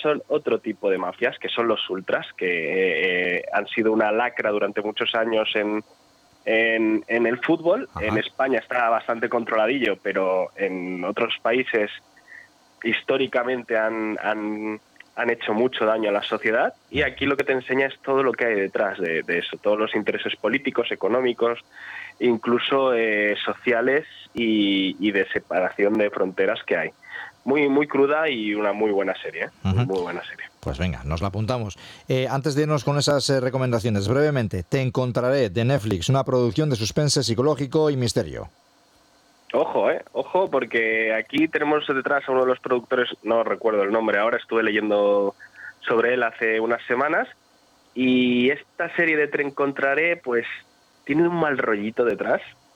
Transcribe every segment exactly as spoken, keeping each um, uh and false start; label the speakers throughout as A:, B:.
A: son otro tipo de mafias, que son los ultras, que eh, han sido una lacra durante muchos años en, en, en el fútbol. Ajá. En España está bastante controladillo, pero en otros países históricamente han, han, han hecho mucho daño a la sociedad, y aquí lo que te enseña es todo lo que hay detrás de, de eso, todos los intereses políticos, económicos, incluso eh, sociales y, y de separación de fronteras que hay. Muy muy cruda y una muy buena serie, ¿eh? Uh-huh. muy, muy buena serie.
B: Pues venga, nos la apuntamos. Eh, antes de irnos con esas eh, recomendaciones, brevemente, Te encontraré, de Netflix, una producción de suspense psicológico y misterio.
A: Ojo, eh, ojo, porque aquí tenemos detrás a uno de los productores, no recuerdo el nombre ahora, estuve leyendo sobre él hace unas semanas, y esta serie de Te encontraré, pues, tiene un mal rollito detrás.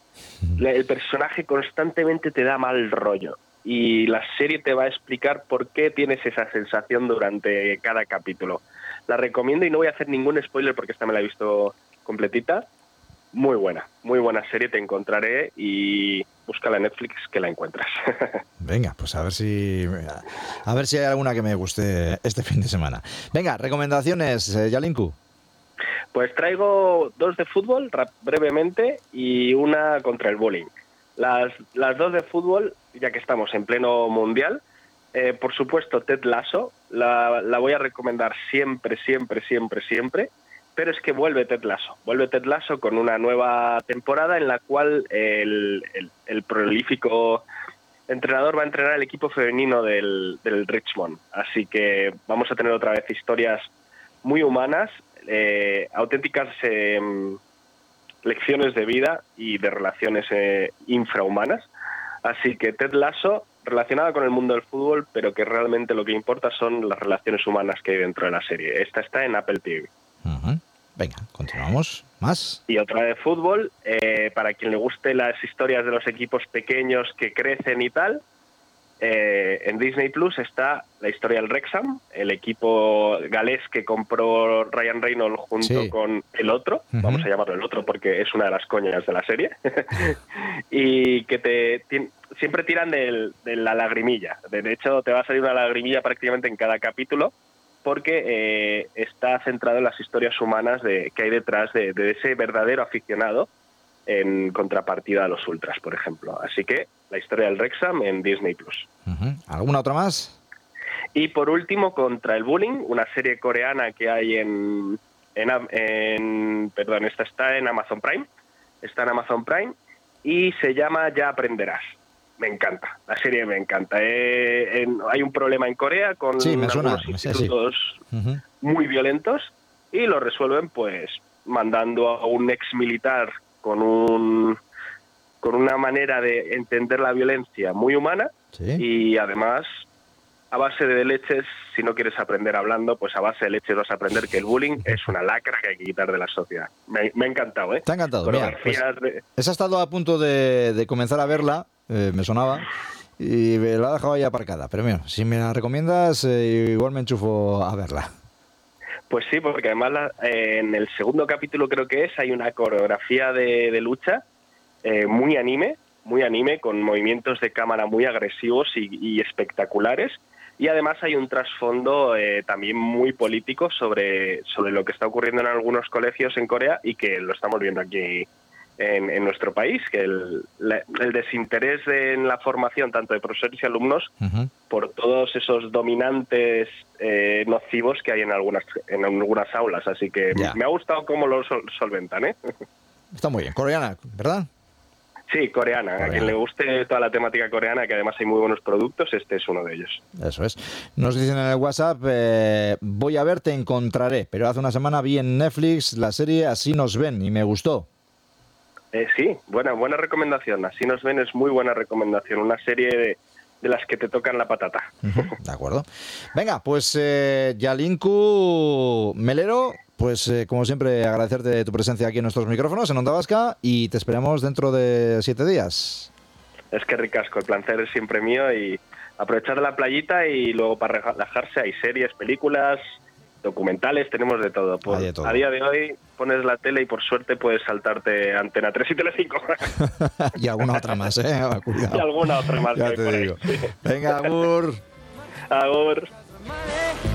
A: El personaje constantemente te da mal rollo, y la serie te va a explicar por qué tienes esa sensación durante cada capítulo. La recomiendo y no voy a hacer ningún spoiler porque esta me la he visto completita. Muy buena, muy buena serie, Te encontraré, y búscala en Netflix que la encuentras.
B: Venga, pues a ver si a ver si hay alguna que me guste este fin de semana. Venga, recomendaciones, eh, Yalinku.
A: Pues traigo dos de fútbol, brevemente, y una contra el bullying. Las, las dos de fútbol, ya que estamos en pleno mundial, eh, por supuesto Ted Lasso, la, la voy a recomendar siempre, siempre, siempre, siempre, pero es que vuelve Ted Lasso, vuelve Ted Lasso con una nueva temporada en la cual el, el, el prolífico entrenador va a entrenar al equipo femenino del, del Richmond, así que vamos a tener otra vez historias muy humanas, eh, auténticas eh, lecciones de vida y de relaciones eh, infrahumanas. Así que Ted Lasso, relacionada con el mundo del fútbol, pero que realmente lo que importa son las relaciones humanas que hay dentro de la serie. Esta está en Apple T V.
B: Uh-huh. Venga, continuamos. ¿Más?
A: Y otra de fútbol, eh, para quien le guste las historias de los equipos pequeños que crecen y tal, eh, en Disney Plus está la historia del Wrexham, el equipo galés que compró Ryan Reynolds junto sí. con el otro, uh-huh. vamos a llamarlo el otro porque es una de las coñas de la serie, y que te, te siempre tiran de, de la lagrimilla. De hecho, te va a salir una lagrimilla prácticamente en cada capítulo, porque eh, está centrado en las historias humanas de, que hay detrás de, de ese verdadero aficionado, en contrapartida a los ultras, por ejemplo. Así que la historia del Wrexham en Disney Plus.
B: Uh-huh. ¿Alguna otra más?
A: Y por último, Contra el bullying, una serie coreana que hay en, en, en perdón, esta está en Amazon Prime, está en Amazon Prime y se llama Ya aprenderás. Me encanta, la serie me encanta. Eh, en, hay un problema en Corea con
B: sí, me suena,
A: algunos institutos sí. uh-huh. muy violentos, y lo resuelven pues mandando a un ex militar con un con una manera de entender la violencia muy humana, ¿sí? Y además a base de leches, si no quieres aprender hablando, pues a base de leches vas a aprender que el bullying es una lacra que hay que quitar de la sociedad. Me, me ha encantado, ¿eh?
B: Te ha encantado, mira, pues,
A: de...
B: Esa ha estado a punto de, de comenzar a verla, eh, me sonaba, y me la he dejado ahí aparcada, pero mira, si me la recomiendas, eh, igual me enchufo a verla.
A: Pues sí, porque además la, eh, en el segundo capítulo creo que es, hay una coreografía de, de lucha eh, muy anime, muy anime, con movimientos de cámara muy agresivos y, y espectaculares, y además hay un trasfondo eh, también muy político sobre, sobre lo que está ocurriendo en algunos colegios en Corea, y que lo estamos viendo aquí en, en nuestro país, que el, la, el desinterés de, en la formación tanto de profesores y alumnos uh-huh. por todos esos dominantes eh, nocivos que hay en algunas en algunas aulas, así que yeah. me ha gustado cómo lo sol, solventan, ¿eh?
B: Está muy bien, coreana, ¿verdad?
A: Sí, coreana. coreana. A quien le guste toda la temática coreana, que además hay muy buenos productos, este es uno de ellos.
B: Eso es. Nos dicen en el WhatsApp, eh, voy a ver, Te encontraré, pero hace una semana vi en Netflix la serie Así nos ven y me gustó.
A: Eh, sí, buena buena recomendación. Así nos ven, es muy buena recomendación. Una serie de, de las que te tocan la patata.
B: Uh-huh, de acuerdo. Venga, pues eh, Yalinku Melero, pues eh, como siempre agradecerte tu presencia aquí en nuestros micrófonos en Onda Vasca, y te esperamos dentro de siete días.
A: Es que ricasco, el placer es siempre mío, y aprovechar la playita, y luego para relajarse hay series, películas, documentales, tenemos de todo. Pues, de todo. A día de hoy pones la tele y por suerte puedes saltarte Antena tres y Telecinco.
B: Y alguna otra más, ¿eh?
A: Cuidado. Y alguna otra más.
B: Ya te digo. Venga, agur.
A: Agur.